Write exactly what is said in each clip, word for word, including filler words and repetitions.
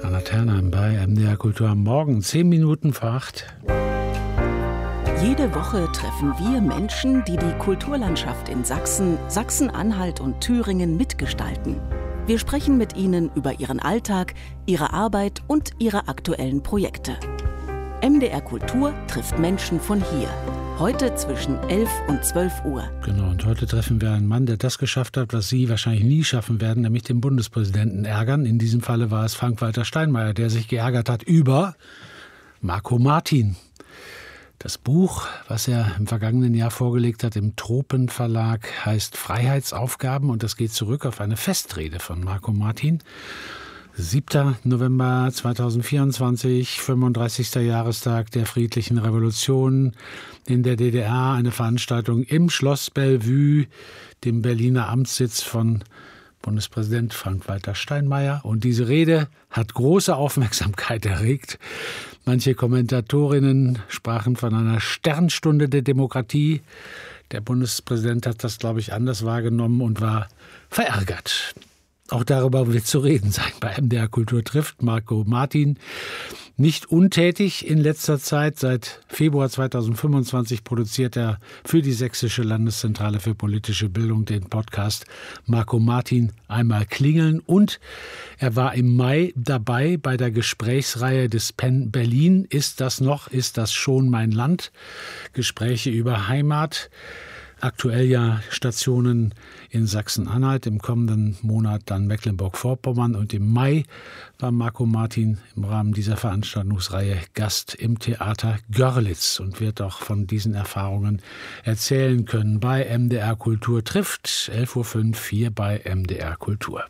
Anna Ternheim bei M D R Kultur am Morgen, zehn Minuten vor acht. Jede Woche treffen wir Menschen, die die Kulturlandschaft in Sachsen, Sachsen-Anhalt und Thüringen mitgestalten. Wir sprechen mit ihnen über ihren Alltag, ihre Arbeit und ihre aktuellen Projekte. M D R Kultur trifft Menschen von hier. Heute zwischen elf und zwölf Uhr. Genau, und heute treffen wir einen Mann, der das geschafft hat, was Sie wahrscheinlich nie schaffen werden, nämlich den Bundespräsidenten ärgern. In diesem Falle war es Frank-Walter Steinmeier, der sich geärgert hat über Marco Martin. Das Buch, was er im vergangenen Jahr vorgelegt hat im Tropen Verlag, heißt Freiheitsaufgaben und das geht zurück auf eine Festrede von Marco Martin. siebter November zweitausendvierundzwanzig, fünfunddreißigster Jahrestag der friedlichen Revolution in der D D R, eine Veranstaltung im Schloss Bellevue, dem Berliner Amtssitz von Bundespräsident Frank-Walter Steinmeier. Und diese Rede hat große Aufmerksamkeit erregt. Manche Kommentatorinnen sprachen von einer Sternstunde der Demokratie. Der Bundespräsident hat das, glaube ich, anders wahrgenommen und war verärgert. Auch darüber wird zu reden sein bei M D R Kultur trifft. Marco Martin, nicht untätig in letzter Zeit. Seit Februar zweitausendfünfundzwanzig produziert er für die Sächsische Landeszentrale für politische Bildung den Podcast Marco Martin einmal klingeln. Und er war im Mai dabei bei der Gesprächsreihe des Penn Berlin. Ist das noch, ist das schon mein Land? Gespräche über Heimat. Aktuell ja Stationen in Sachsen-Anhalt, im kommenden Monat dann Mecklenburg-Vorpommern und im Mai war Marco Martin im Rahmen dieser Veranstaltungsreihe Gast im Theater Görlitz und wird auch von diesen Erfahrungen erzählen können bei M D R Kultur trifft, elf Uhr fünf hier bei M D R Kultur.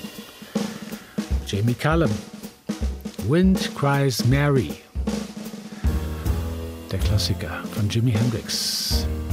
Jamie Cullum, Wind Cries Mary, der Klassiker von Jimi Hendrix.